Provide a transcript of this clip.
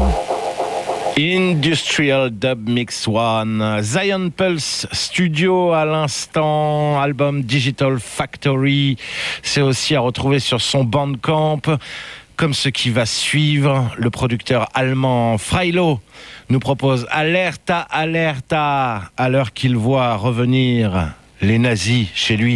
Industrial Dub Mix One, Zion Pulse Studio à l'instant, album Digital Factory, c'est aussi à retrouver sur son Bandcamp. Comme ce qui va suivre, le producteur allemand Freilo nous propose Alerta, Alerta, à l'heure qu'il voit revenir les nazis chez lui.